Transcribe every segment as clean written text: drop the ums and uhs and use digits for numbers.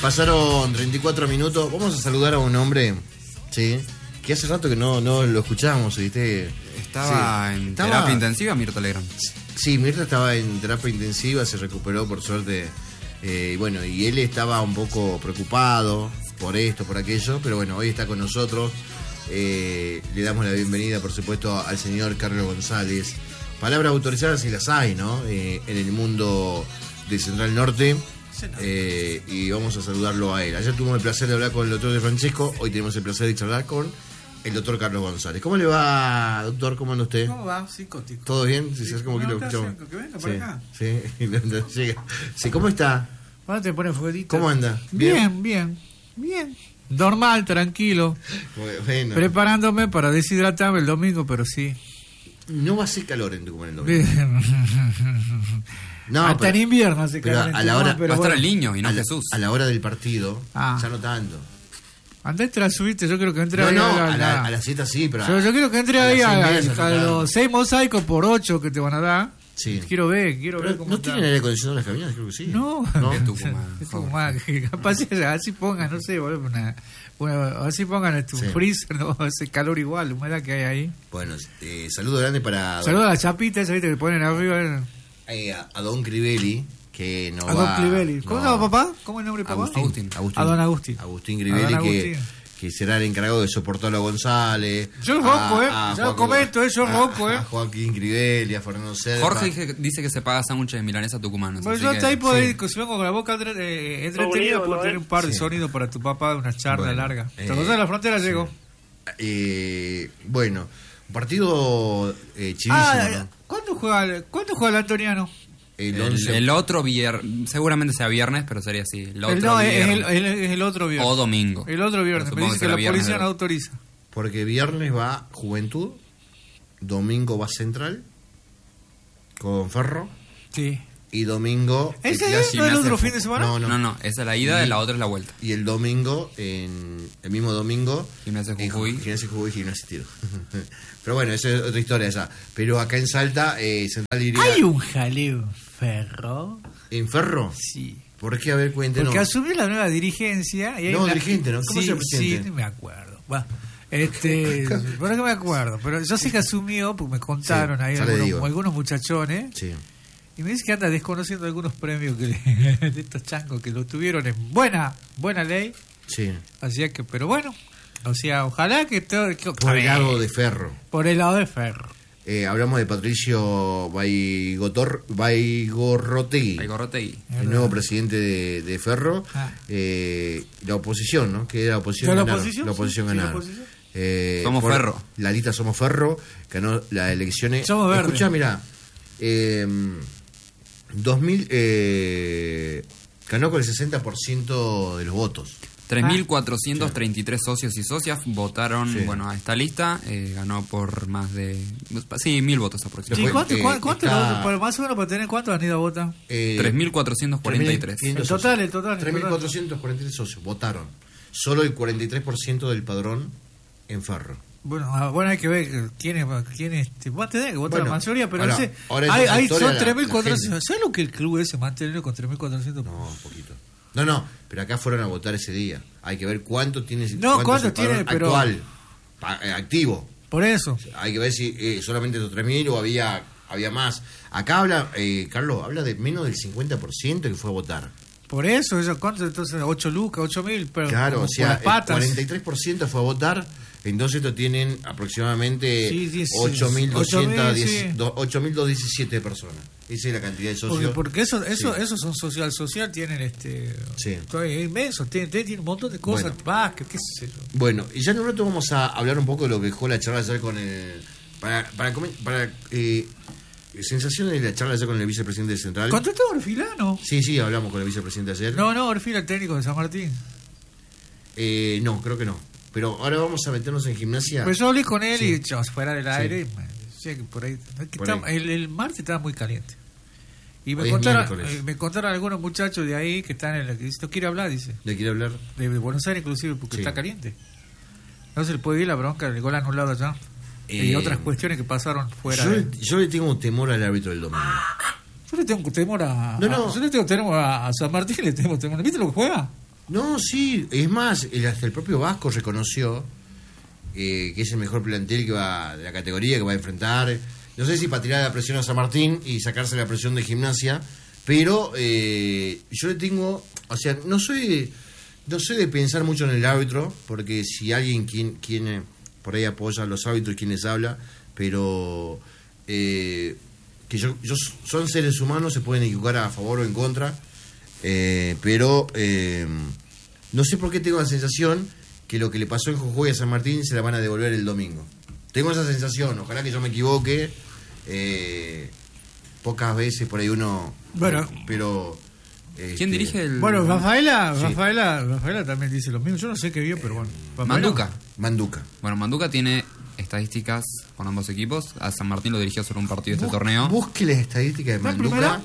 Pasaron 34 minutos. Vamos a saludar a un hombre, sí, que hace rato que no lo escuchábamos, ¿viste? Estaba en terapia intensiva, Mirta Legrand. Sí, Mirta estaba en terapia intensiva, se recuperó por suerte. Bueno, y él estaba un poco preocupado por esto, por aquello, pero bueno, hoy está con nosotros. Le damos la bienvenida, por supuesto, al señor Carlos González. Palabras autorizadas si las hay, ¿no? En el mundo de Central Norte. Y vamos a saludarlo a él. Ayer tuvimos el placer de hablar con el doctor De Francesco. Hoy tenemos el placer de charlar con el doctor Carlos González. ¿Cómo le va, doctor? ¿Cómo anda usted? ¿Cómo va? Psicótico. ¿Todo bien? Sí, ¿Sí, como que lo escuchamos? Que venga por acá. Sí, ¿cómo está? Ahora te pone fueguito. ¿Cómo anda? Bien. Normal, tranquilo. Bueno. Preparándome para deshidratarme el domingo, pero sí. No va a hacer calor en Tucumán el domingo. No, hasta en invierno hace calor. A la hora, va a estar el niño y no Jesús. A la hora del partido, ya no tanto. Andá a subirte, yo creo que entré a la las 7 sí, pero... Yo creo que entré ahí a los 6 mosaicos por 8 que te van a dar. Sí. Quiero ver cómo ¿No tienen aire acondicionado en las cabinas? Creo que sí. No. Es Tucumán. Capaz así pongan, no sé, así pongan tu freezer, no, ese calor igual, la humedad que hay ahí. Bueno, saludo grande para... Saludo a la chapita esa, ¿viste? Que ponen arriba. A Don Crivelli, que no va... A Don Crivelli. ¿Cómo se llama papá? ¿Cómo es el nombre de papá? Agustín. A Don Agustín. Agustín Crivelli, que será el encargado de soportarlo a González. Yo ronco, yo comento eso, ronco, A Joaquín Crivelli, a Fernando Cedra. Jorge dice que se paga sándwiches de milanesa tucumanos. Bueno, yo hasta ahí puedo ir, si vengo con la boca entretenida, puedo tener un par de sonidos para tu papá, una charla larga. Entonces a la frontera llego. Bueno, un partido chivísimo, ¿no? ¿Cuándo juega el Antoniano? El otro viernes, seguramente sea viernes, pero sería así. El otro viernes. Es el otro viernes. O domingo. El otro viernes. Me dice que la policía no autoriza. Porque viernes va Juventud, domingo va Central, con Ferro. Sí. Y domingo... ¿Ese es el otro fin de semana? No, esa es la ida y la otra es la vuelta. Y el domingo, el mismo domingo... Gimnasia Jujuy. Gimnasia Jujuy y Gimnasia Tiro. Pero bueno, esa es otra historia esa. Pero acá en Salta, Central iría... ¿Hay un jaleo en Ferro? ¿En Ferro? Sí. ¿Por qué? A ver, cuéntenos. Porque asumió la nueva dirigencia... Y dirigente, ¿no? ¿Cómo se presidente? Sí, no me acuerdo. Bueno, bueno, que me acuerdo. Pero yo sé que asumió, porque me contaron ahí algunos muchachones... Sí. Y me dice que anda desconociendo algunos premios de estos changos que lo tuvieron en buena ley. Sí. Así que, pero bueno, o sea, ojalá que todo... Por el lado de Ferro. Por el lado de Ferro. Hablamos de Patricio Baigorrotegui. El nuevo presidente de Ferro. La oposición, ¿no? Que era la oposición ganaron. Somos Ferro. La lista Somos Ferro ganó las elecciones. Somos Verde. Escuchá, mirá. 2000 ganó con el 60% de los votos. 3.433 socios y socias votaron a esta lista. Ganó por más de 1.000 votos aproximadamente. ¿Y cuánto más o menos para tener cuántos han ido a votar? 3.443. El total. 3.443 socios votaron. Solo el 43% del padrón en Ferro. Bueno, hay que ver quién es. Vos tenés que votar la mayoría, pero ahora ahí son 3.400. ¿Sabes lo que el club ese mantiene con 3.400? No, un poquito. No, pero acá fueron a votar ese día. Hay que ver cuánto tiene. ¿Cuánto tiene, pero actual, activo. Por eso. Hay que ver si solamente esos 3.000 o había más. Acá habla, Carlos, habla de menos del 50% que fue a votar. Por eso, ¿cuánto? Entonces, 8 lucas, 8.000, pero claro, o sea, el 43% fue a votar. Entonces estos tienen aproximadamente 8.217 personas. Esa es la cantidad de socios. Porque esos son social, tienen inmensos, tienen un montón de cosas, qué sé yo. Bueno, y ya en un rato vamos a hablar un poco de lo que dejó la charla ayer con el... sensaciones de la charla ayer con el vicepresidente de Central. ¿Contrató a Orfilano? Sí, hablamos con el vicepresidente ayer. No, Orfila, el técnico de San Martín. No, creo que no. Pero ahora vamos a meternos en Gimnasia. Pues yo hablé con él y fuera del aire. Sí. Y por ahí, el martes estaba muy caliente. Y me contaron algunos muchachos de ahí que están en el que dice, no quiere hablar, dice. ¿Le quiere hablar? De Buenos Aires inclusive, porque está caliente. No se le puede ir la bronca, el gol anulado allá. Y otras cuestiones que pasaron fuera. Yo le tengo temor al árbitro del domingo. Yo le tengo temor a... Yo le tengo temor a San Martín, le tengo temor. ¿Viste lo que juega? No, sí, es más, hasta el propio Vasco reconoció que es el mejor plantel que va de la categoría, que va a enfrentar. No sé si para tirar la presión a San Martín y sacarse la presión de Gimnasia, pero yo le tengo, o sea, no soy de pensar mucho en el árbitro, porque si alguien quien por ahí apoya a los árbitros, quien les habla, pero que son seres humanos, se pueden equivocar a favor o en contra, pero no sé por qué tengo la sensación que lo que le pasó en Jujuy a San Martín se la van a devolver el domingo. Tengo esa sensación, ojalá que yo me equivoque. Pocas veces por ahí uno... Bueno, pero... ¿Quién dirige el...? Bueno, Rafaela también dice lo mismo. Yo no sé qué vio, pero bueno. Manduca. Bueno, Manduca tiene estadísticas con ambos equipos. A San Martín lo dirigió sobre un partido este torneo. Busque las estadísticas de Manduca.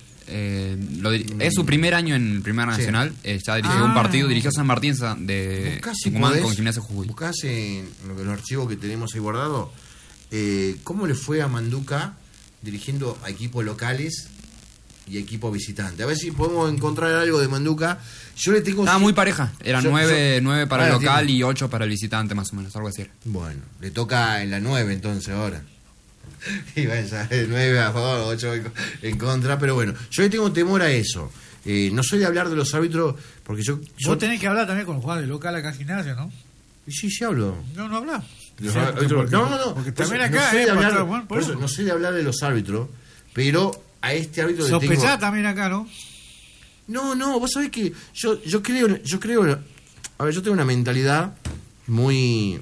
Es su primer año en Primera Nacional. Ya dirigió un partido, dirigió San Martín de Tucumán con Gimnasia Jujuy. Buscás en los archivos que tenemos ahí guardados cómo le fue a Manduca dirigiendo a equipos locales y equipos visitantes. A ver si podemos encontrar algo de Manduca. Yo le tengo... Estaba muy pareja. Eran 9 para el local y 8 para el visitante, más o menos, algo así. Bueno, le toca en la 9 entonces ahora. Y vaya, 9 a favor, 8 en contra, pero bueno, yo le tengo temor a eso. No soy de hablar de los árbitros, porque yo... Vos tenés que hablar también con los jugadores de local acá en Gimnasia, ¿no? Sí hablo. No habla. No. Porque también acá no sé de hablar de los árbitros, pero a este árbitro sospechá también acá, ¿no? No, vos sabés que yo creo, a ver, yo tengo una mentalidad muy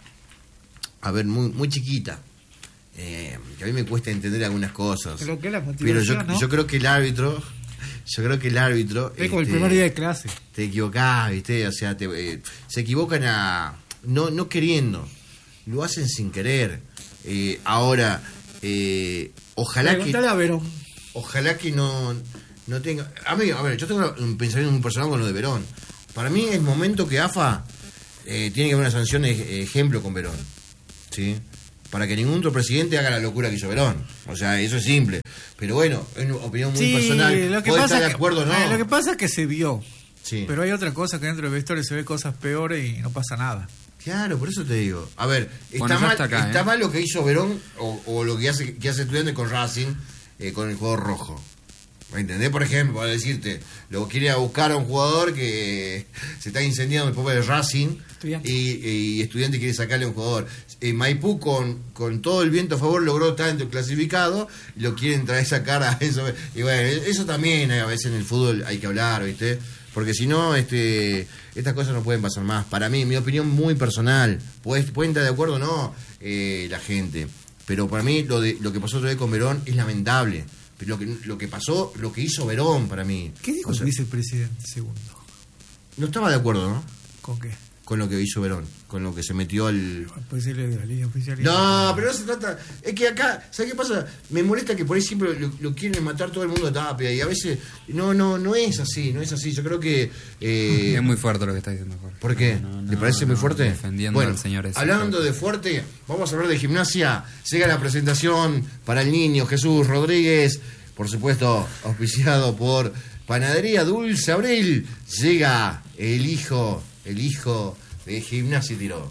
chiquita. Que a mí me cuesta entender algunas cosas. Pero yo creo que el árbitro es como el primer día de clase. Te equivocás, ¿viste? O sea, se equivocan no queriendo, lo hacen sin querer. Ahora, ojalá que no tenga... A ver, yo tengo un pensamiento muy personal con lo de Verón. Para mí es momento que AFA tiene que haber una sanción de ejemplo con Verón, ¿sí? Para que ningún otro presidente haga la locura que hizo Verón. O sea, eso es simple. Pero bueno, es una opinión muy personal. ¿Puede estar de acuerdo o no? Lo que pasa es que se vio. Sí. Pero hay otra cosa que dentro del vestuario se ve cosas peores y no pasa nada. Claro, por eso te digo. A ver, está mal lo que hizo Verón o lo que hace Estudiantes con Racing, con el jugador rojo. ¿Me entendés? Por ejemplo, para decirte, lo quiere a buscar a un jugador que se está incendiando el pobre de Racing y Estudiante quiere sacarle a un jugador. Maipú con todo el viento a favor logró estar clasificado y lo quieren traer sacar a eso. Y bueno, eso también a veces en el fútbol hay que hablar, ¿viste? Porque si no, estas cosas no pueden pasar más. Para mí, mi opinión muy personal, pueden estar de acuerdo o no la gente, pero para mí lo que pasó otra vez con Verón es lamentable. Pero lo que pasó, lo que hizo Verón para mí. ¿Qué dijo el vicepresidente segundo? No estaba de acuerdo, ¿no? ¿Con qué? Con lo que hizo Verón, con lo que se metió al... Puede ser de la línea oficial. No, pero no se trata... Es que acá, ¿sabes qué pasa? Me molesta que por ahí siempre lo quieren matar todo el mundo de Tapia y a veces... No es así, no es así. Yo creo que... Es muy fuerte lo que está diciendo Jorge. ¿Por qué? ¿Le parece muy fuerte? Defendiendo al señor ese. Hablando de fuerte, vamos a hablar de Gimnasia. Llega la presentación para el niño Jesús Rodríguez, por supuesto, auspiciado por Panadería Dulce Abril. Llega el hijo de Gimnasia y Tiró.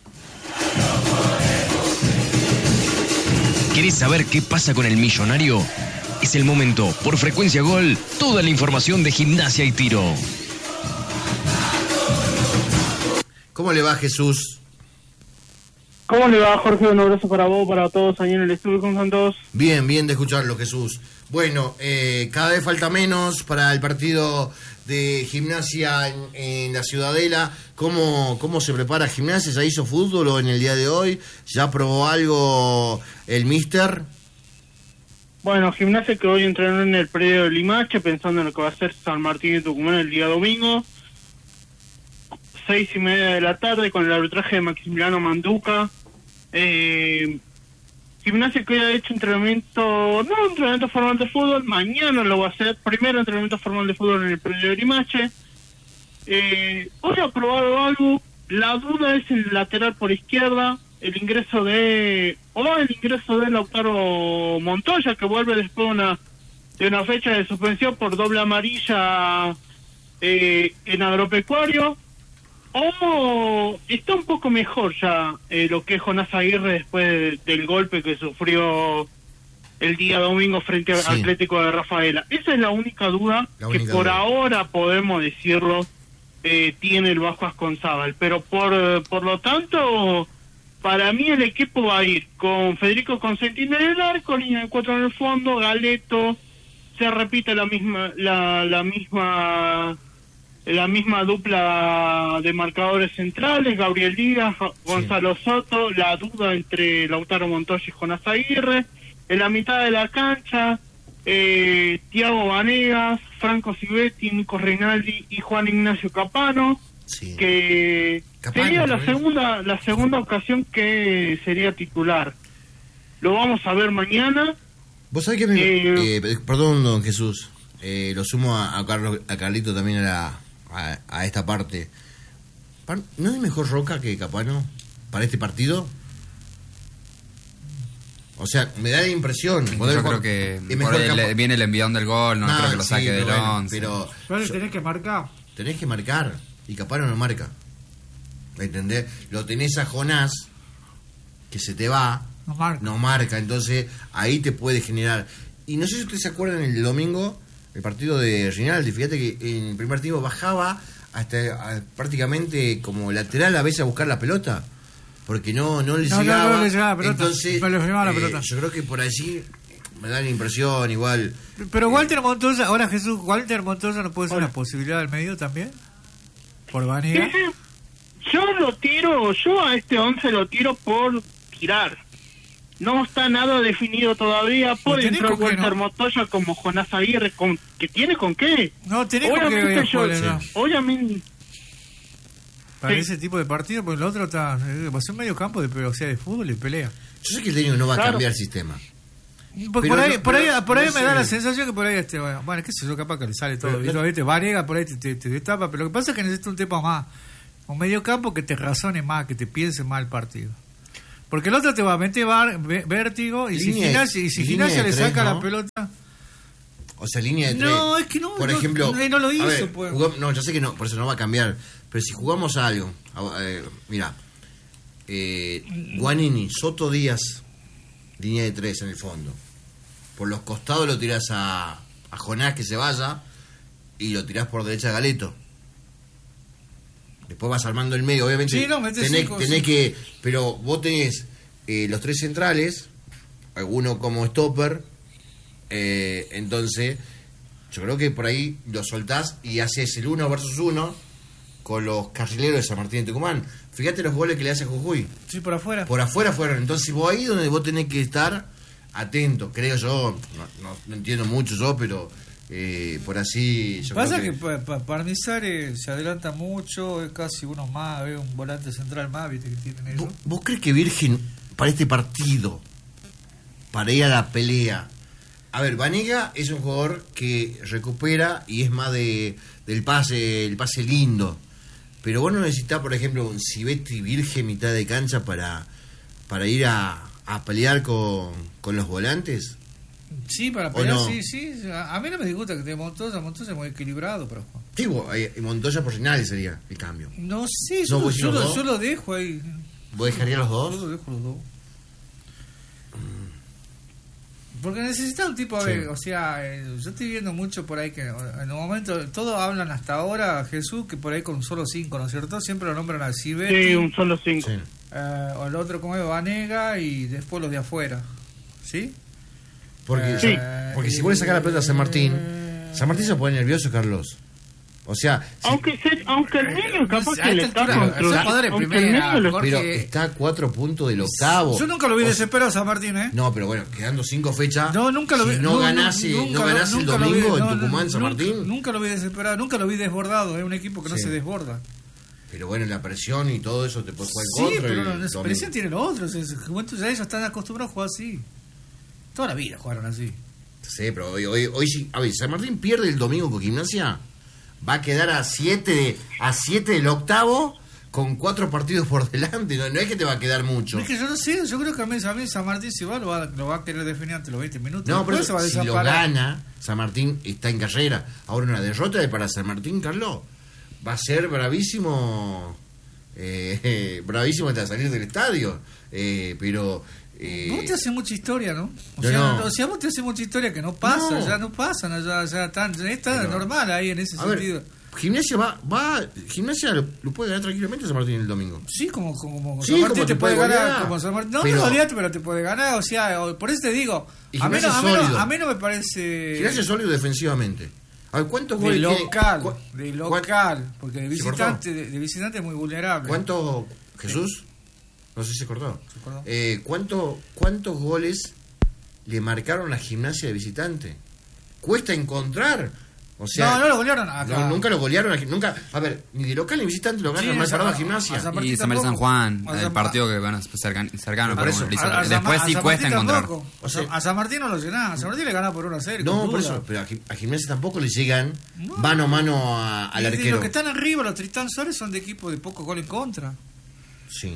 ¿Querés saber qué pasa con el millonario? Es el momento. Por Frecuencia Gol, toda la información de Gimnasia y Tiro. ¿Cómo le va, Jesús? ¿Cómo le va, Jorge? Un abrazo para vos, para todos ahí en el estudio con Santos. Bien de escucharlo, Jesús. Bueno, cada vez falta menos para el partido de Gimnasia en la Ciudadela. ¿Cómo se prepara Gimnasia? ¿Ya hizo fútbol o en el día de hoy? ¿Ya probó algo el míster? Bueno, Gimnasia que hoy entrenó en el predio de Limache, pensando en lo que va a ser San Martín y Tucumán el día domingo. 6:30 de la tarde con el arbitraje de Maximiliano Manduca. Gimnasia que hoy ha hecho entrenamiento formal de fútbol, mañana lo va a hacer, primero entrenamiento formal de fútbol en el predio de Limache. Hoy ha probado algo, la duda es el lateral por izquierda, el ingreso de Lautaro Montoya, que vuelve después de una fecha de suspensión por doble amarilla en Agropecuario, o está un poco mejor ya lo que es Jonás Aguirre después del golpe que sufrió el día domingo frente al Atlético de Rafaela. Esa es la única duda que por ahora podemos decirlo tiene el Vasco Asconzábal, pero por lo tanto, para mí el equipo va a ir con Federico Consentino en el arco, línea de 4 en el fondo, Galeto, se repite la misma dupla de marcadores centrales, Gabriel Díaz, Gonzalo Soto, la duda entre Lautaro Montoya y Jonás Aguirre, en la mitad de la cancha, Thiago Vanegas, Franco Civetti, Nico Reinaldi y Juan Ignacio Capano, que sería la segunda ocasión que sería titular. Lo vamos a ver mañana. Vos sabés que perdón, don Jesús, lo sumo a Carlito también a esta parte. ¿No es mejor Roca que Capano para este partido? O sea, me da la impresión. Yo creo que viene el envión del gol, no creo que lo saque del 11. Pero tenés que marcar. Tenés que marcar, y Capano no marca. ¿Entendés? Lo tenés a Jonás, que se te va, no marca, entonces ahí te puede generar. Y no sé si ustedes se acuerdan el domingo, el partido de Rinaldi, fíjate que en el primer tiempo bajaba hasta prácticamente como lateral a veces a buscar la pelota. Porque no le llegaba. No le llegaba la pelota. Entonces, la pelota. Yo creo que por allí me da la impresión igual. Pero Walter Montoya, ahora Jesús, Walter Montoya no puede ser una posibilidad del medio también. Por Vanega. Yo a este 11 lo tiro por tirar. No está nada definido todavía. Puede entrar Walter Montoya como Jonás Aguirre, que tiene con qué. No, tenés con qué. Obviamente. Para ese tipo de partido, porque el otro va a ser un medio campo de fútbol y pelea. Yo sé que el técnico no va a cambiar el sistema. Por ahí me da la sensación que por ahí bueno, qué sé yo, capaz que le sale todo. Vanega por ahí te destapa, pero lo que pasa es que necesita un tema más, un medio campo que te razone más, que te piense más el partido. Porque el otro te va a meter vértigo y si Gimnasia le saca la pelota. O sea, línea de 3. No, es que no. Por ejemplo, no lo hizo. Ver, pues. Yo sé que no, por eso no va a cambiar. Pero si jugamos a algo, mira, Guanini, Soto, Díaz, línea de 3 en el fondo. Por los costados lo tirás a Jonás que se vaya y lo tirás por derecha a Galeto. Después vas armando el medio, obviamente. Sí, tenés que, pero vos tenés los 3 centrales, alguno como stopper. Entonces yo creo que por ahí lo soltás y haces el 1 versus 1 con los carrileros de San Martín de Tucumán. Fíjate los goles que le hace a Jujuy. Sí, por afuera fueron. Entonces vos ahí donde vos tenés que estar atento, creo yo. No entiendo mucho yo, pero por así yo pasa creo que Parnizare se adelanta mucho, es casi uno más, un volante central más, viste que tienen eso. ¿Vos crees que Virgen para este partido, para ir a la pelea? A ver, Vanega es un jugador que recupera y es más del pase, el pase lindo. Pero vos no necesitas, por ejemplo, un Civetti Virgen mitad de cancha para ir a pelear con los volantes. Sí, para pelear, no? Sí. A mí no me disgusta que te Montoya es muy equilibrado para jugar. Sí, Montoya por Rinaldi sería el cambio. No sé, yo lo dejo ahí. ¿Vos dejarías los dos? Yo lo dejo los dos. Porque necesita un tipo, yo estoy viendo mucho por ahí que en un momento, todos hablan hasta ahora, Jesús, que por ahí con solo 5, ¿no es cierto? Siempre lo nombran a Civetti. Sí, un solo 5. Sí. O el otro como es Vanega y después los de afuera, ¿sí? Porque si vuelve a sacar la pelota a San Martín se pone nervioso, Carlos. O sea, aunque el medio capaz que le está controlando, pero está a 4 puntos del octavo. Yo nunca lo vi desesperado a San Martín, No, pero bueno, quedando 5 fechas. No, nunca lo vi. Si no ganás el domingo en Tucumán, San Martín. Nunca lo vi desesperado, nunca lo vi desbordado. Es un equipo que no se desborda. Pero bueno, la presión y todo eso te puede jugar en contra. Sí, pero la presión tiene los otros. Ya ellos están acostumbrados a jugar así. Toda la vida jugaron así. Sí, pero hoy sí. A ver, San Martín pierde el domingo con Gimnasia. Va a quedar a 7 del octavo con 4 partidos por delante, no es que te va a quedar mucho. Es que yo no sé, yo creo que a mí San Martín si va, lo va a querer definir ante los 20 minutos. No, pero se va a si lo gana, San Martín está en carrera. Ahora una derrota para San Martín, Carlos, va a ser bravísimo, bravísimo hasta salir del estadio. Pero... vos te haces mucha historia, ¿no? O no. sea, vos te haces mucha historia que no pasa, ya no pasan, ya está pero, normal ahí en ese sentido. Gimnasia Gimnasia lo puede ganar tranquilamente San Martín el domingo. Sí, como San Martín te puede ganar, como San Martín. No, pero, pero te puede ganar, o sea, por eso te digo, a mí no me parece. Gimnasia es sólido defensivamente. A ver, ¿cuántos goles de local, porque de visitante es muy vulnerable. ¿Cuántos, Jesús? No sé si se cortó. ¿Cuántos goles le marcaron a Gimnasia de visitante? Cuesta encontrar. O sea, no lo golearon acá. Nunca lo golearon. Nunca, a ver, ni de local ni visitante lo ganan más parado a Gimnasia. Y San Juan, el partido que van a cercano, pero bueno, después sí cuesta encontrar. O sea, a San Martín no lo llenás, a San Martín le gana por 1-0. No, por eso, pero a Gimnasia tampoco le llegan mano a mano al arquero. Los que están arriba, los Tristán Suárez, son de equipo de poco gol en contra. Sí.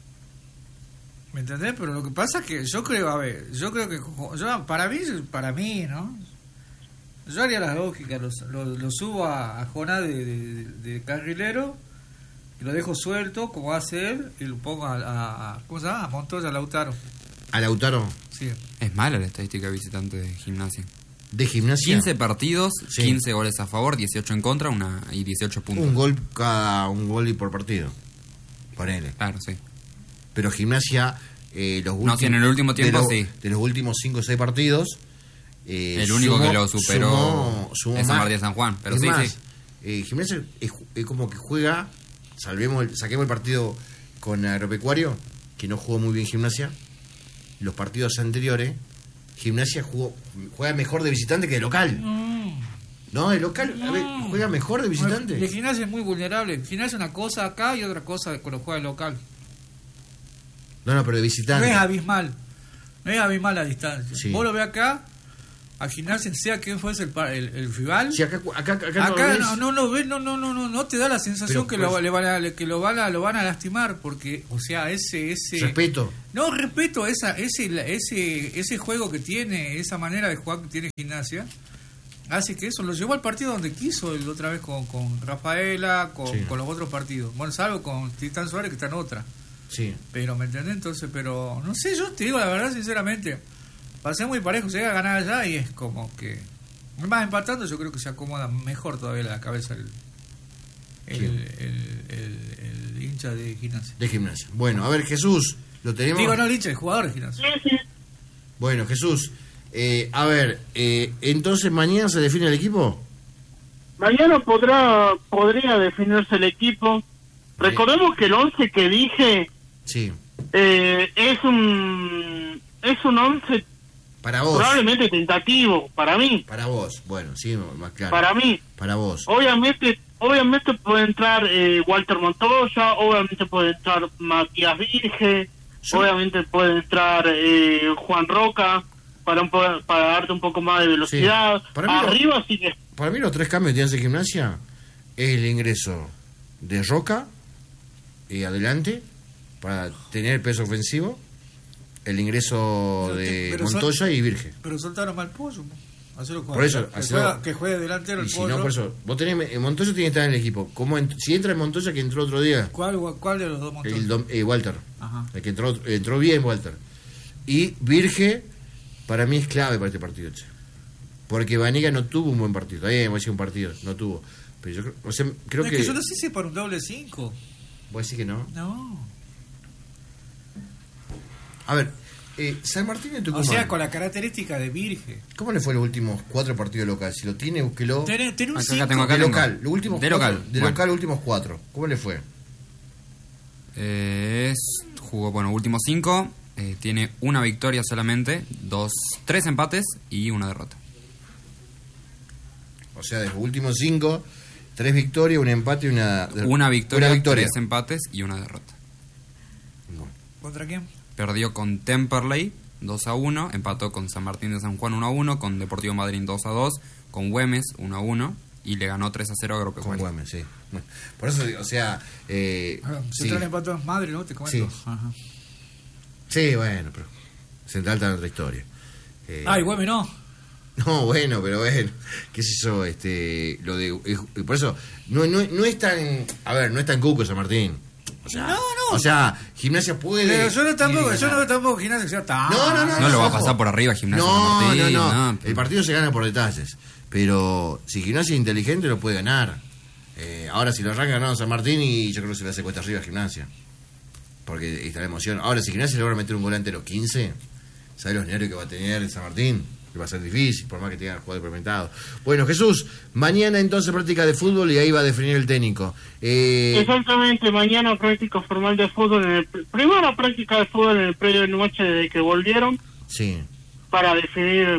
¿Me entendés? Pero lo que pasa es que yo creo que para mí, ¿no? Yo haría la lógica, lo subo a Jonás de carrilero y lo dejo suelto como hace él y lo pongo ¿cómo se llama? A Montoya, a Lautaro. ¿A Lautaro? Sí. Es mala la estadística visitante de Gimnasia. ¿De Gimnasia? 15 partidos, sí. 15 goles a favor, 18 en contra y 18 puntos. Un gol y por partido. Ponele. Claro, sí. Pero Gimnasia en el último tiempo sí. De los últimos 5 o 6 partidos el único que lo superó es San Martín de San Juan, pero sí. Gimnasia es como que juega, saquemos el partido con Agropecuario, que no jugó muy bien Gimnasia. Los partidos anteriores Gimnasia juega mejor de visitante que de local. No, de local juega mejor de visitante. De Gimnasia es muy vulnerable. Gimnasia es una cosa acá y otra cosa cuando juega de local. No, pero de visitante. No es abismal la distancia. Sí. Vos lo ves acá, a Gimnasia, sea quién fuese el rival. Sí, acá no lo ves, no te da la sensación que lo van a lastimar, porque, o sea, ese respeto. No, respeto ese juego que tiene, esa manera de jugar que tiene Gimnasia. Así que eso lo llevó al partido donde quiso la otra vez con Rafaela, con los otros partidos. Bueno, salvo con Tristán Suárez, que está en otra. Sí. Pero, ¿me entendés? Entonces, pero no sé, yo te digo la verdad, sinceramente, pasé muy parejo, llega a ganar allá y es como que, más empatando, yo creo que se acomoda mejor todavía la cabeza el hincha de Gimnasia. De Gimnasia. Bueno, a ver, Jesús, lo tenemos. Digo, no el hincha, el jugador de Gimnasia. Bueno, Jesús, a ver, entonces mañana se define el equipo. Mañana podría definirse el equipo. Recordemos que el 11 que dije es un 11 para vos, probablemente tentativo para mí. Para vos, bueno, sí, más claro. Para mí. Para vos. Obviamente puede entrar Walter Montoya, obviamente puede entrar Matías Virge, obviamente puede entrar Juan Roca para darte un poco más de velocidad. Arriba sí que... Para mí los 3 cambios que hace Gimnasia es el ingreso de Roca adelante para tener peso ofensivo, el ingreso de Montoya y Virge. Pero soltaron mal Pollo. Por eso, que juegue delantero el Pollo. Si no, por eso, vos tenés, Montoya tiene que estar en el equipo. Si entra el Montoya que entró otro día. ¿Cuál de los dos Montoya? Walter. Ajá. El que entró bien, Walter. Y Virge, para mí es clave para este partido, che. Porque Vanega no tuvo un buen partido. Todavía hemos hecho un partido, no tuvo. Pero yo creo que... yo no sé si es para un doble 5. ¿Vos decís que no? No. A ver, San Martín de Tucumán. O sea, con la característica de Virge. ¿Cómo le fue los últimos 4 partidos locales? Si lo tiene, búsquelo. Tiene un 5. De local. Los últimos de 4, local. De local, los últimos 4. ¿Cómo le fue? Jugó, últimos 5. Tiene una victoria solamente, 3 empates y una derrota. O sea, de los últimos 5, 3 victorias, un empate y una victoria, 3 empates y una derrota. Bueno. ¿Contra quién? Perdió con Temperley 2-1, empató con San Martín de San Juan 1-1, con Deportivo Madryn 2-2, con Güemes 1-1 y le ganó 3-0 a Agropecuario. Con Güemes, sí. Por eso, o sea... Central empató en Madrid, ¿no? Te comento. Sí. Ajá. Sí, bueno, pero Central está en otra historia. Y Güemes no. No, bueno, pero bueno, qué sé yo, lo de... por eso, no es tan... A ver, no es tan cuco San Martín. O sea, no. O sea, Gimnasia puede... Pero yo no tampoco Gimnasia sea tan... No lo va a pasar por arriba Gimnasia San Martín. No. El partido se gana por detalles. Pero si Gimnasia es inteligente, lo puede ganar. Ahora, si lo arranca ganando San Martín, y yo creo que se le hace cuesta arriba a Gimnasia. Porque está la emoción. Ahora, si Gimnasia logra meter un gol ante los 15, ¿sabes los nervios que va a tener San Martín? Que va a ser difícil, por más que tenga jugador experimentado. Bueno, Jesús, mañana entonces práctica de fútbol y ahí va a definir el técnico. Exactamente, mañana práctica formal de fútbol. Primera práctica de fútbol en el predio de noche desde que volvieron. Sí. Para definir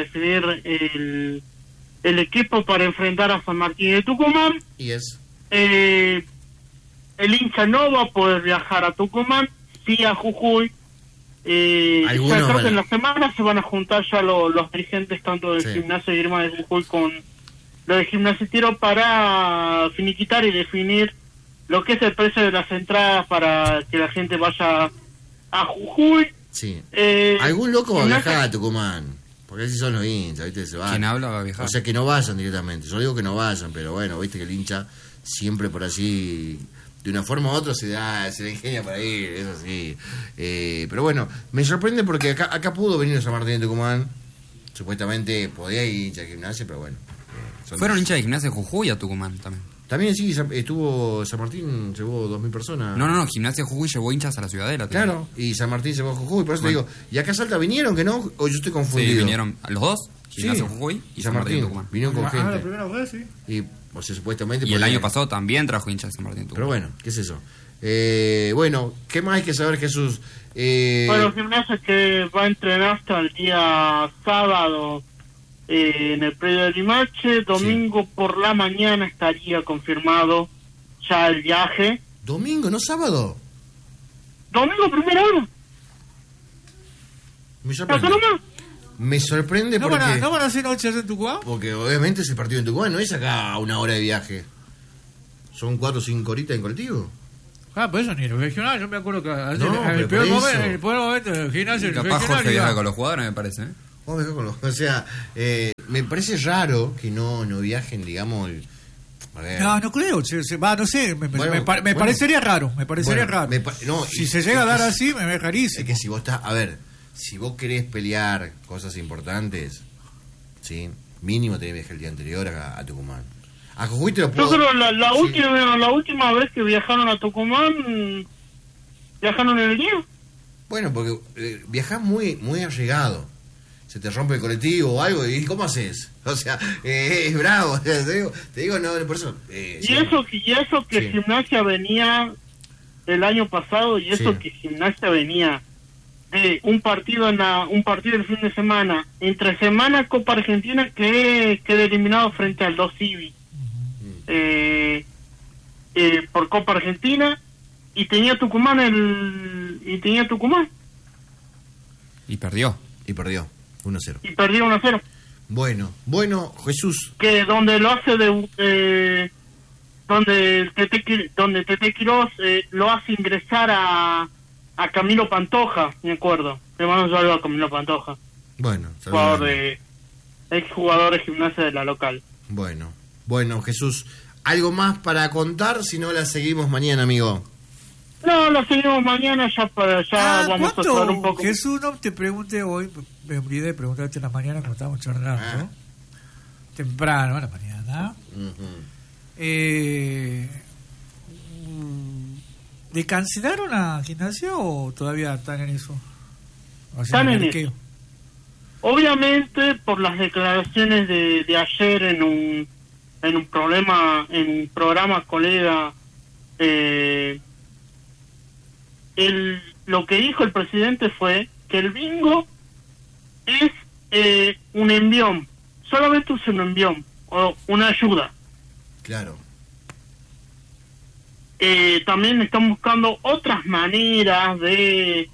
el equipo para enfrentar a San Martín de Tucumán. Y es. El hincha no va a poder viajar a Tucumán, sí a Jujuy. Creo que en la semana se van a juntar ya los dirigentes tanto del Gimnasio de Grima de Jujuy con lo de Gimnasia y Tiro para finiquitar y definir lo que es el precio de las entradas para que la gente vaya a Jujuy. Sí. Algún loco va a viajar a Tucumán, porque así son los hinchas, ¿viste? Se van. ¿Quién habla va a viajar? O sea, que no vayan directamente. Yo digo que no vayan, pero bueno, viste que el hincha siempre por allí... De una forma u otra se la ingenia para ir, eso sí. Pero bueno, me sorprende porque acá pudo venir San Martín de Tucumán. Supuestamente podía ir hincha de Gimnasia, pero bueno. Fueron hinchas de Gimnasia de Jujuy a Tucumán también. También sí, estuvo San Martín, llevó 2.000 personas. No, Gimnasia de Jujuy llevó hinchas a la Ciudadela. Claro, y San Martín llevó a Jujuy, por eso te digo. ¿Y acá Salta vinieron que no? ¿O yo estoy confundido? Sí, vinieron los dos, Gimnasia de Jujuy y San Martín de Tucumán. Vinieron con gente. La primera vez, sí. Y, o sea, supuestamente... Y el año pasado también trajo hinchas de San Martín de Tucumán. Pero bueno, ¿qué es eso? Bueno, ¿qué más hay que saber, Jesús? Bueno, Gimnasia que va a entrenar hasta el día sábado en el predio de Limache. Domingo por la mañana estaría confirmado ya el viaje. ¿Domingo, no sábado? Domingo, primera hora. Me sorprende ¿No porque... ¿No van a hacer noches en Tucumán? Porque obviamente ese partido en Tucumán no es acá a una hora de viaje. Son 4 o 5 horitas en colectivo. Por eso ni el regional, yo me acuerdo que No, en el peor momento del Gimnasio el capaz regional Jorge viaja con los jugadores, me parece. O sea, me parece raro que no viajen, digamos... No creo, no sé, me parecería raro, raro. Si se llega a dar así, me ve rarísimo. Es que si vos estás, si vos querés pelear cosas importantes, ¿sí? Mínimo tenés que viajar el día anterior a Tucumán. A Jujuy te lo puedo... Yo creo la última vez que viajaron a Tucumán, viajaron en el día. Bueno, porque viajás muy allegado. Se te rompe el colectivo o algo, ¿y cómo haces? O sea, es bravo. Te digo, no, por eso... Y eso que Gimnasia venía el año pasado, y eso que Gimnasia venía de un partido el fin de semana, entre semana Copa Argentina, que quedó eliminado frente al 2 Civi. Por Copa Argentina, y tenía Tucumán y perdió 1-0 y perdió 1-0. Bueno, Jesús, que donde lo hace donde Tete Quirós lo hace ingresar a Camilo Pantoja, me acuerdo. Le mando un saludo a Camilo Pantoja. Bueno, exjugador de Gimnasia de la local. Bueno, Jesús, ¿algo más para contar? Si no, la seguimos mañana, amigo. No, la seguimos mañana, ya vamos a hablar un poco. Jesús, no te pregunté hoy, me olvidé de preguntarte en la mañana cuando estábamos charlando. Temprano, en la mañana. ¿Le cancelaron a Gimnasia o todavía están en eso? Están en eso. Obviamente, por las declaraciones de ayer en un programa colega, lo que dijo el presidente fue que el bingo es un envión, solamente es un envión o una ayuda. Claro. También están buscando otras maneras de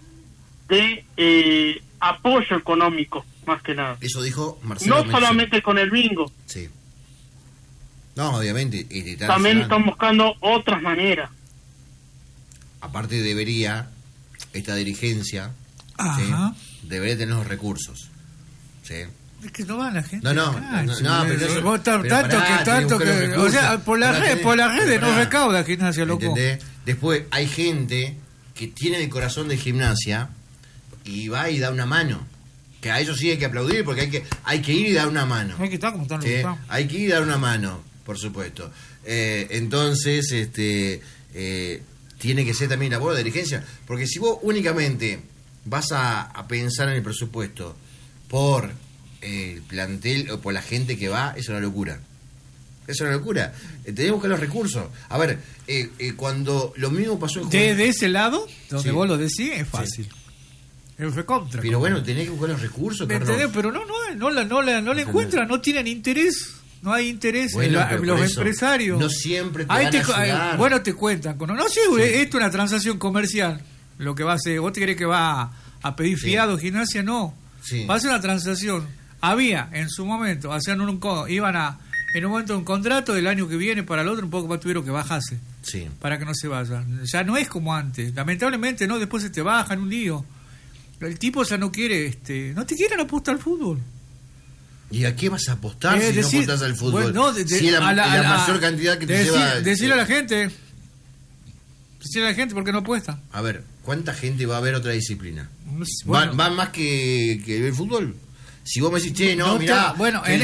apoyo económico, más que nada. Eso dijo Marcelo No solamente con el bingo. Sí. No, obviamente. También están buscando otras maneras. Aparte debería, esta dirigencia, ¿sí? Debería tener los recursos. ¿Sí? Es que no va la gente. No, pero vos tanto que o sea, por las redes no recauda Gimnasia, loco. ¿Entendés? Después hay gente que tiene el corazón de Gimnasia y va y da una mano. Que a ellos sí hay que aplaudir porque hay que ir y dar una mano. Hay que estar como están. ¿Sí? Hay que ir y dar una mano, por supuesto. Entonces, tiene que ser también labor de dirigencia, porque si vos únicamente vas a pensar en el presupuesto por el plantel o por la gente que va, es una locura. Es una locura. Tenés que buscar los recursos. A ver, cuando lo mismo pasó en de ese lado, donde sí. vos lo decís, es fácil. Sí. Es recontra. Pero bueno, tenés que buscar los recursos, Carlos. Pero no le encuentran, no tienen interés. No hay interés bueno, en los empresarios. No siempre te van a ayudar. Bueno, te cuentan. No, sí, esto es una transacción comercial. Lo que va a hacer. ¿Vos te crees que va a pedir fiado Gimnasia? No. Sí. Va a ser una transacción. Había, en su momento, iban a, en un momento, un contrato del año que viene para el otro, un poco más tuvieron que bajarse. Sí. Para que no se vayan. Ya no es como antes. Lamentablemente, no, después se te bajan un lío. El tipo ya no quiere, no te quieren apostar al fútbol. ¿Y a qué vas a apostar si no apostas al fútbol? Bueno, si es la mayor cantidad que te lleva... Decirle a la gente... Decirle a la gente porque no apuesta. A ver, ¿cuánta gente va a ver otra disciplina? Bueno, ¿Va más que el fútbol? Si vos me decís, che, no, mirá... Bueno, en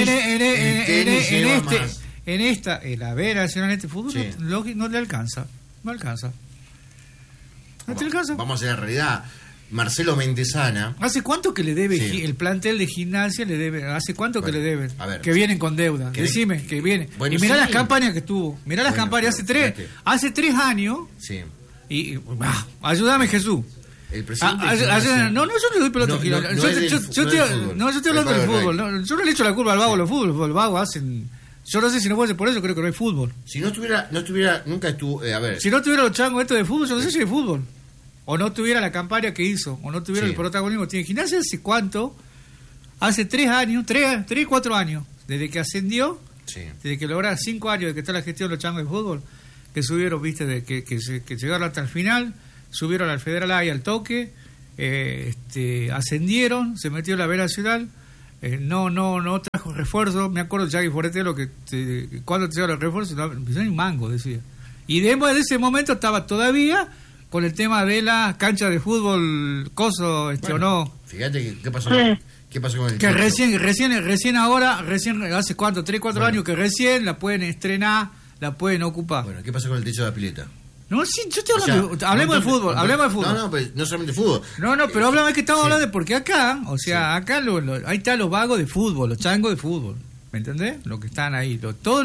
la Vera Nacional, este fútbol sí. no le alcanza. No alcanza. No te alcanza. Vamos a hacer la realidad. Marcelo Mentesana. ¿Hace cuánto que le debe el plantel de Gimnasia? Le debe. ¿Hace cuánto que le deben? Que vienen con deuda. Decime, que vienen. Bueno, y mirá las campañas que tuvo. Mirá las campañas. Hace 3 años. Sí. Y ayúdame, Jesús. El presidente no, yo no le doy pelota. Yo estoy hablando del fútbol. Yo no le echo la culpa al vago de los fútbol. El vago hacen. Yo no sé si no puede ser por eso, creo que no hay fútbol. Si no estuviera, nunca estuvo. A ver. Si no tuviera los changos estos de fútbol, yo no sé si hay fútbol. O no tuviera la campaña que hizo, o no tuviera el protagonismo que tiene Gimnasia. ¿Hace cuánto? Hace 3 años, 4 años, desde que ascendió, desde que logra 5 años de que está la gestión de los changos de fútbol, que subieron, viste, que llegaron hasta el final, subieron al Federal A y al toque, ascendieron, se metió en la Vera Ciudad, no trajo refuerzos. Me acuerdo de Jackie Foretelo que cuando te llegaron los refuerzos, no hay un mango, decía. Y después de ese momento estaba todavía con el tema de la cancha de fútbol, coso, o no. Fíjate ¿qué pasó con el que recién ahora, hace cuánto, 3-4 años que recién la pueden estrenar, la pueden ocupar. Bueno, ¿qué pasó con el techo de la pileta? No, sí, yo estoy hablando, hablemos de fútbol. No, pues, no solamente fútbol. No, pero hablamos que estamos hablando de, porque acá, acá ahí están los vagos de fútbol, los changos de fútbol, ¿me entendés? Lo que están ahí, todo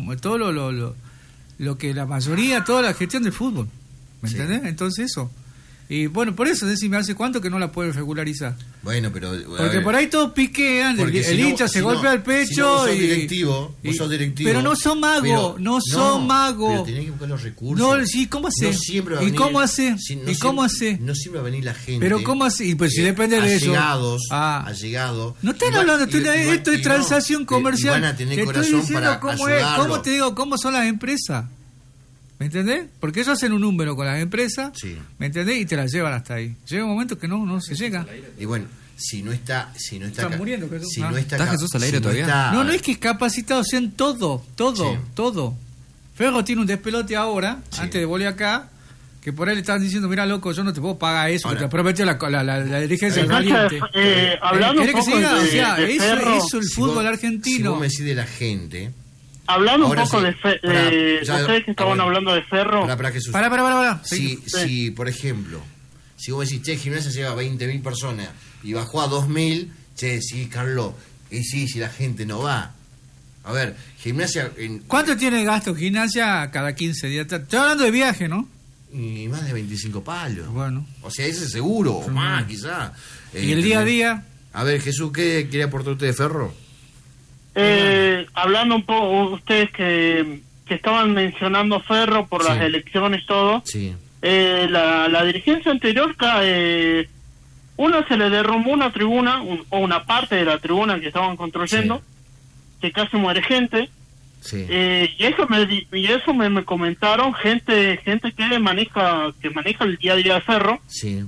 lo que la mayoría, toda la gestión del fútbol. ¿Me entendés? Entonces eso. Y bueno, por eso decime, ¿hace cuánto que no la pueden regularizar? Bueno, pero... Porque por ahí todos piquean, el hincha se golpea el pecho vos sos directivo. Pero no son magos, son magos. Pero tenés que buscar los recursos. No, sí, ¿cómo hace? No siempre va a venir, ¿Y cómo hace? ¿Y cómo hace? No siempre va a venir la gente. Pero ¿cómo hace? Y pues si depende de eso. Allegados. No están hablando, esto es transacción comercial. Y van a tener corazón para ayudarlo. ¿Cómo te digo? ¿Cómo son las empresas? ¿Me entendés? Porque ellos hacen un número con las empresas, ¿me entendés? Y te las llevan hasta ahí. Llega un momento que no se llega. Y bueno, si no está Están muriendo, Jesús. Si no está Jesús al aire todavía. No es que es capacitado, sean todo. Ferro tiene un despelote ahora, antes de volver acá, que por ahí le estaban diciendo, mira loco, yo no te puedo pagar eso, ahora, que te prometió la dirigencia caliente. Hablando un poco eso el fútbol argentino. Si vos me decís de la gente... Hablando un poco ustedes que estaban hablando de Ferro. Para. Si, por ejemplo, si vos decís, che, Gimnasia lleva 20.000 personas y bajó a 2.000, che, sí, Carlos, y sí, si la gente no va. A ver, Gimnasia... ¿Cuánto tiene gasto Gimnasia cada 15 días? Estoy hablando de viaje, ¿no? Y más de 25 palos. Bueno. O sea, ese es seguro, o más, quizá. ¿Y el día a día? A ver, Jesús, ¿qué quiere aportar usted de Ferro? Hablando un poco, ustedes que estaban mencionando Ferro por las elecciones, todo. Sí. La dirigencia anterior, una se le derrumbó una tribuna, o una parte de la tribuna que estaban construyendo, que casi muere gente. Sí. Y eso me comentaron gente que maneja el día a día de Ferro. Sí.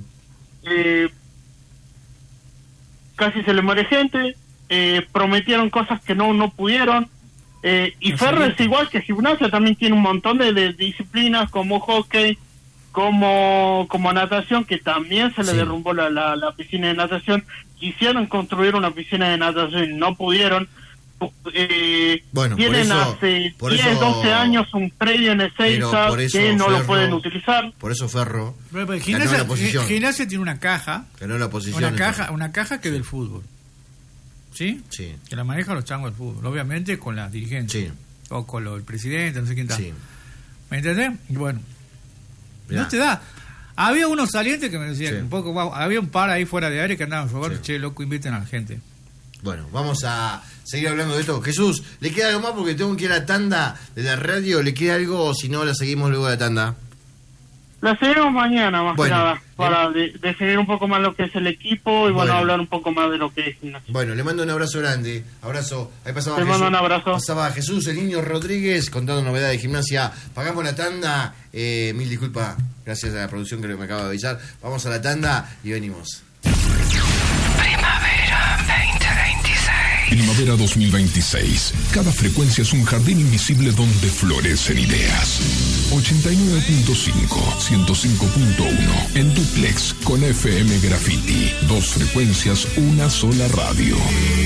Casi se le muere gente, prometieron cosas que no pudieron. Y Ferro es igual que Gimnasia, también tiene un montón de disciplinas como hockey, como natación, que también se le derrumbó la piscina de natación. Quisieron construir una piscina de natación y no pudieron. Bueno, tienen hace 10, 12 años un predio en Ezeiza que no lo pueden utilizar. Por eso Ferro Gimnasia tiene una caja, ganó la posición, una caja que es del fútbol, ¿sí? Que la manejan los changos del fútbol, obviamente con la dirigencia, o con el presidente, no sé quién está. ¿Me entendés? Y bueno, no te da. Había unos salientes que me decían un poco, había un par ahí fuera de área que andaban jugando, che, loco, inviten a la gente. Bueno, vamos a seguir hablando de esto. Jesús, ¿le queda algo más? Porque tengo que ir a la tanda de la radio. ¿Le queda algo o si no la seguimos luego de la tanda? La seguimos mañana, más que nada, para definir un poco más lo que es el equipo y hablar un poco más de lo que es Gimnasia. Bueno, le mando un abrazo grande. Abrazo. Ahí pasaba Jesús. Mando un abrazo. Pasaba Jesús, el niño Rodríguez, contando novedades de Gimnasia. Pagamos la tanda. Mil disculpas. Gracias a la producción que me acaba de avisar. Vamos a la tanda y venimos. Primavera 2026. Primavera 2026. Cada frecuencia es un jardín invisible donde florecen ideas. 89.5, 105.1. En duplex con FM Graffiti. 2 frecuencias, una sola radio.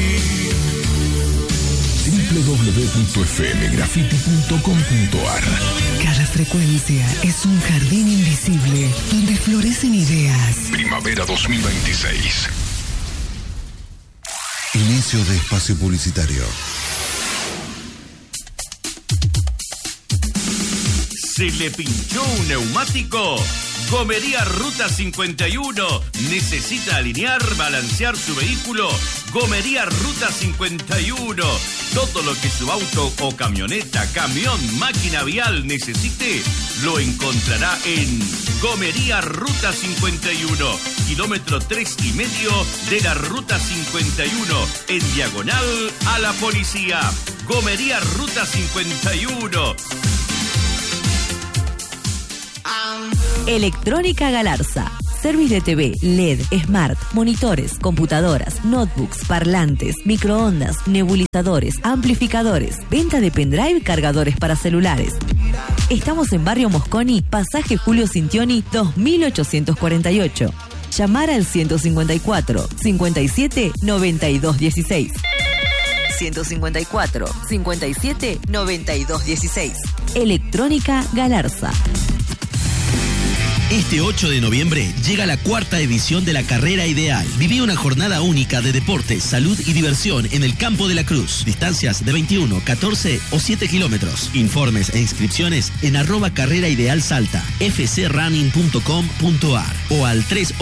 www.fmgraffiti.com.ar. Cada frecuencia es un jardín invisible donde florecen ideas. Primavera 2026. Inicio de espacio publicitario. ¿Se le pinchó un neumático? Gomería Ruta 51. ¿Necesita alinear, balancear su vehículo? Gomería Ruta 51. Todo lo que su auto o camioneta, camión, máquina vial necesite, lo encontrará en Gomería Ruta 51. Kilómetro 3,5 de la Ruta 51. En diagonal a la policía. Gomería Ruta 51. Electrónica Galarza. Service de TV, LED, Smart, monitores, computadoras, notebooks, parlantes, microondas, nebulizadores, amplificadores. Venta de pendrive, cargadores para celulares. Estamos en Barrio Mosconi, Pasaje Julio Cintioni, 2848. Llamar al 154 57 92 16. 154 57 92 16. Electrónica Galarza. Este 8 de noviembre llega la 4ª edición de la Carrera Ideal. Viví una jornada única de deporte, salud y diversión en el Campo de la Cruz. Distancias de 21, 14 o 7 kilómetros. Informes e inscripciones en @Carrera Ideal Salta, fcrunning.com.ar o al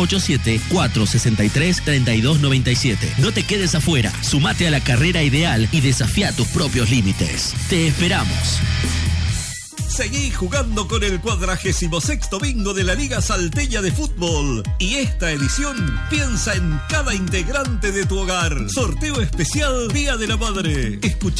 387-463-3297. No te quedes afuera. Sumate a la Carrera Ideal y desafía tus propios límites. Te esperamos. Seguí jugando con el 46º bingo de la Liga Salteña de Fútbol. Y esta edición piensa en cada integrante de tu hogar. Sorteo especial Día de la Madre. Escucha